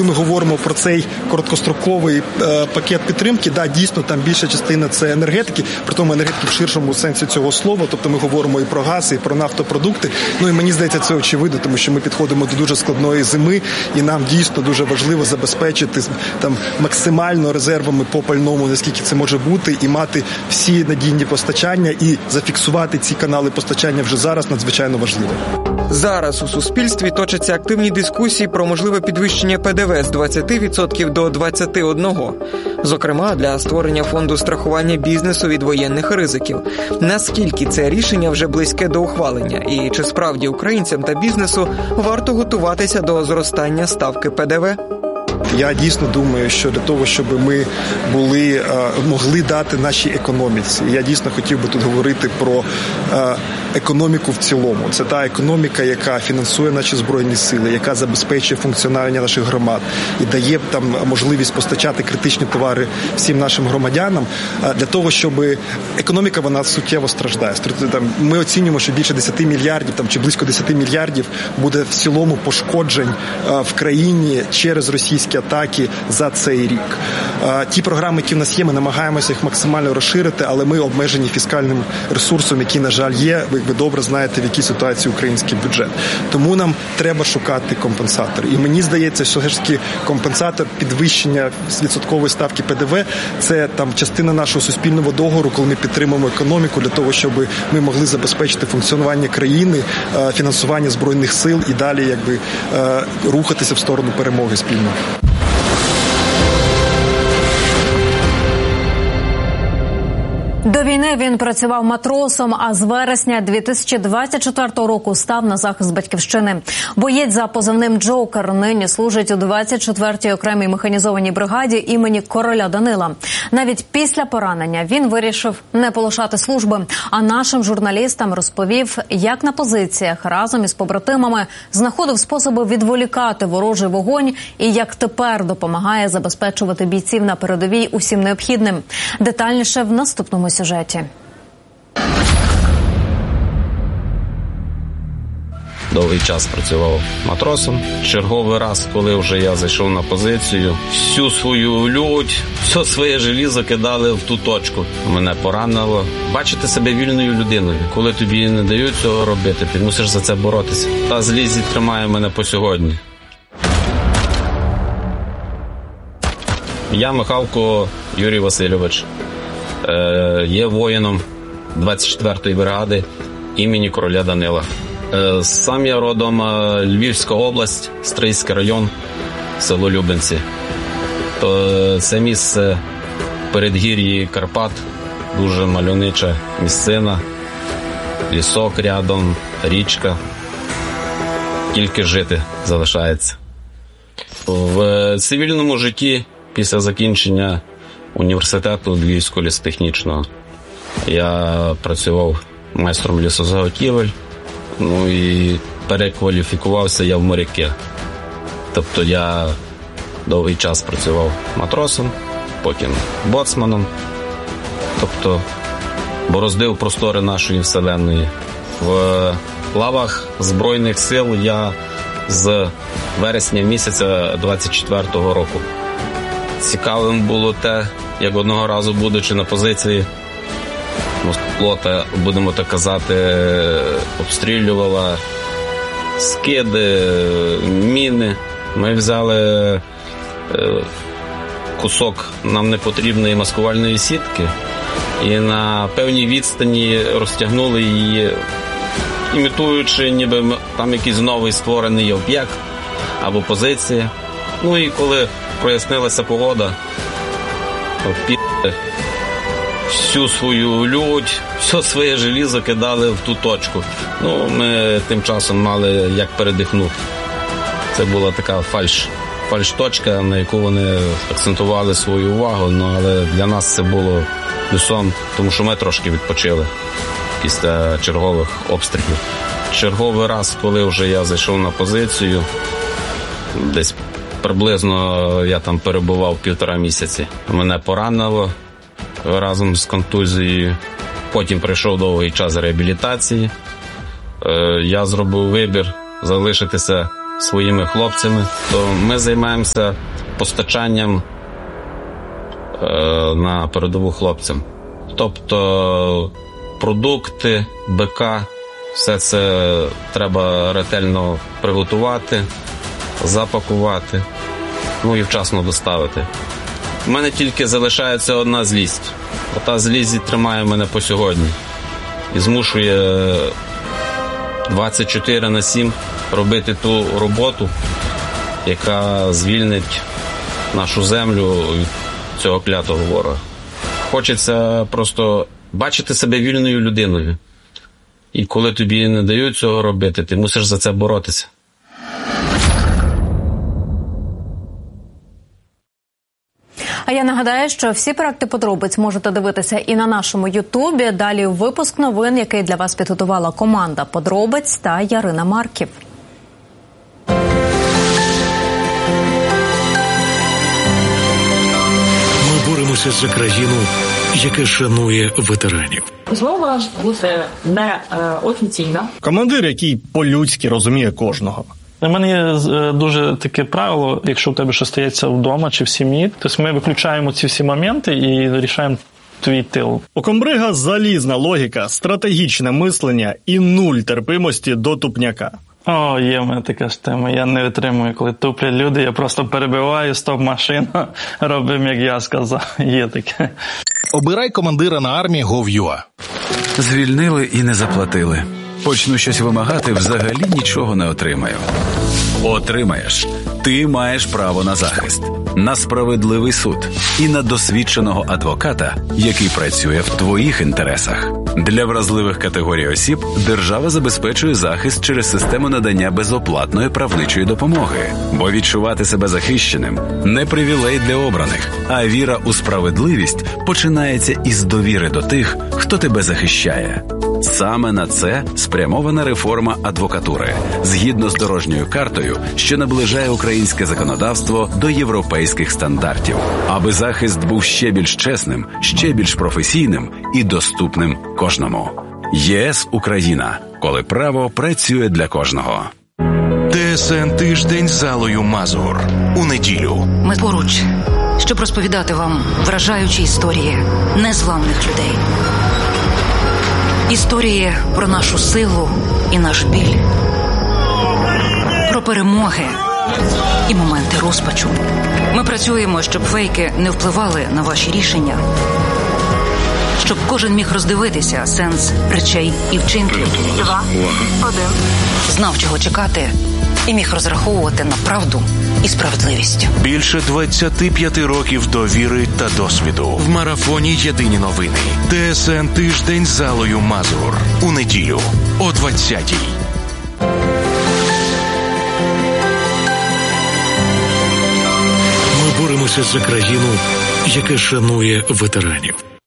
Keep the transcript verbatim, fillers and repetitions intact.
Ми говоримо про цей короткостроковий е, пакет підтримки. Да, дійсно, там більша частина – це енергетики, при тому енергетики в ширшому сенсі цього слова. Тобто ми говоримо і про газ, і про нафтопродукти. Ну і мені здається, це очевидно, тому що ми підходимо до дуже складної зими, і нам дійсно дуже важливо забезпечити там максимально резервами по пальному, наскільки це може бути, і мати всі надійні постачання, і зафіксувати ці канали постачання вже зараз надзвичайно важливо. Зараз у суспільстві точаться активні дискусії про можливе підвищення Пе Де Ве з двадцяти відсотків до двадцяти одного відсотка. Зокрема, для створення фонду страхування бізнесу від воєнних ризиків. Наскільки це рішення вже близьке до ухвалення? І чи справді українцям та бізнесу варто готуватися до зростання ставки Пе Де Ве? Я дійсно думаю, що для того, щоб ми були, могли дати нашій економіці, я дійсно хотів би тут говорити про економіку в цілому. Це та економіка, яка фінансує наші Збройні Сили, яка забезпечує функціонування наших громад і дає там можливість постачати критичні товари всім нашим громадянам. Для того, щоб економіка, вона суттєво страждає. Ми оцінюємо, що більше десяти мільярдів там, чи близько десяти мільярдів буде в цілому пошкоджень в країні через російські атаки за цей рік. Ті програми, які в нас є, ми намагаємося їх максимально розширити, але ми обмежені фіскальним ресурсом, який, на жаль, є. Ви, ви добре знаєте, в якій ситуації український бюджет. Тому нам треба шукати компенсатори. І мені здається, що все ж таки компенсатор підвищення відсоткової ставки Пе Де Ве – це там частина нашого суспільного договору, коли ми підтримуємо економіку для того, щоб ми могли забезпечити функціонування країни, фінансування Збройних сил і далі якби рухатися в сторону перемоги спільно. До війни він працював матросом, а з вересня дві тисячі двадцять четвертого року став на захист батьківщини. Боєць за позивним «Джокер» нині служить у двадцять четвертій окремій механізованій бригаді імені короля Данила. Навіть після поранення він вирішив не полишати служби, а нашим журналістам розповів, як на позиціях разом із побратимами знаходив способи відволікати ворожий вогонь і як тепер допомагає забезпечувати бійців на передовій усім необхідним. Детальніше в наступному сюжеті. Довгий час працював матросом. Черговий раз, коли вже я зайшов на позицію, всю свою лють, все своє желізо кидали в ту точку. Мене поранило. Бачити себе вільною людиною. Коли тобі не дають цього робити, ти мусиш за це боротися. Та злізі тримає мене по сьогодні. Я Михалко Юрій Васильович. Є воїном двадцять четвертої бригади імені короля Данила. Сам я родом Львівська область, Стрийський район, село Любенці. То це місце в передгір'ї Карпат, дуже мальовнича місцина, лісок рядом, річка. Тільки жити залишається. В цивільному житті після закінчення університету Львівського лісотехнічного я працював майстром лісозаготівель, ну і перекваліфікувався я в моряки. Тобто я довгий час працював матросом, потім боцманом, тобто бороздив простори нашої вселенної. В лавах Збройних сил я з вересня місяця двадцять четвертого року. Цікавим було те, як одного разу, будучи на позиції, флота, будемо так казати, обстрілювала скиди, міни. Ми взяли кусок нам непотрібної маскувальної сітки і на певній відстані розтягнули її, імітуючи, ніби там якийсь новий створений об'єкт або позиція. Ну і коли прояснилася погода, всю свою лють, все своє желізо кидали в ту точку. Ну, ми тим часом мали як передихнути. Це була така фальш, фальш-точка, на яку вони акцентували свою увагу, ну, але для нас це було плюсом, тому що ми трошки відпочили після чергових обстрілів. Черговий раз, коли вже я зайшов на позицію, десь приблизно я там перебував півтора місяці. Мене поранило разом з контузією. Потім прийшов довгий час реабілітації. Я зробив вибір залишитися своїми хлопцями, то ми займаємося постачанням е, на передову хлопцям. Тобто продукти, БК, все це треба ретельно приготувати, запакувати, ну і вчасно доставити. У мене тільки залишається одна злість. Ота злість і тримає мене по сьогодні. І змушує двадцять чотири на сім робити ту роботу, яка звільнить нашу землю від цього клятого ворога. Хочеться просто бачити себе вільною людиною. І коли тобі не дають цього робити, ти мусиш за це боротися. А я нагадаю, що всі проекти подробиць можете дивитися і на нашому Ютубі. Далі випуск новин, який для вас підготувала команда подробиць та Ярина Марків. Ми боремося за країну, яка шанує ветеранів. Змова бути не е, офіційна. Командир, який по-людськи розуміє кожного. У мене є дуже таке правило, якщо в тебе щось стається вдома чи в сім'ї, то ми виключаємо ці всі моменти і вирішуємо твій тил. У комбрига залізна логіка, стратегічне мислення і нуль терпимості до тупняка. О, є в мене така ж тема. Я не витримую, коли туплять люди, я просто перебиваю, стоп-машина, робимо, як я сказав. Є таке. Обирай командира на армії гов точка ю а. Звільнили і не заплатили. Почну щось вимагати, взагалі нічого не отримаю. Отримаєш. Ти маєш право на захист, на справедливий суд і на досвідченого адвоката, який працює в твоїх інтересах. Для вразливих категорій осіб держава забезпечує захист через систему надання безоплатної правничої допомоги. Бо відчувати себе захищеним – не привілей для обраних, а віра у справедливість починається із довіри до тих, хто тебе захищає. Саме на це спрямована реформа адвокатури, згідно з дорожньою картою, що наближає українське законодавство до європейських стандартів, аби захист був ще більш чесним, ще більш професійним і доступним кожному. ЄС Україна, коли право працює для кожного. ТСН «Тиждень з Аллою Мазур» у неділю. Ми поруч, щоб розповідати вам вражаючі історії незламних людей. Історії про нашу силу і наш біль. Про перемоги і моменти розпачу. Ми працюємо, щоб фейки не впливали на ваші рішення. Щоб кожен міг роздивитися сенс речей і вчинків. Два, один. Знав, чого чекати і міг розраховувати на правду і справедливість. Більше двадцяти п'яти років довіри та досвіду. В марафоні «Єдині новини». ТСН «Тиждень з Аллою Мазур» у неділю о двадцятій. Ми боремося за країну, яка шанує ветеранів.